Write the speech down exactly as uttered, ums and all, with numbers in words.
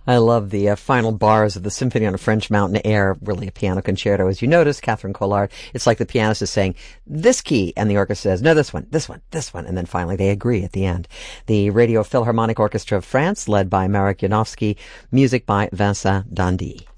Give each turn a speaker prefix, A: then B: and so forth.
A: I love the uh, final bars of the Symphony on a French Mountain Air, really a piano concerto. As you notice, Catherine Collard, it's like the pianist is saying, this key, and the orchestra says, no, this one, this one, this one, and then finally they agree at the end. The Radio Philharmonic Orchestra of France, led by Marek Janowski, music by Vincent Dandy.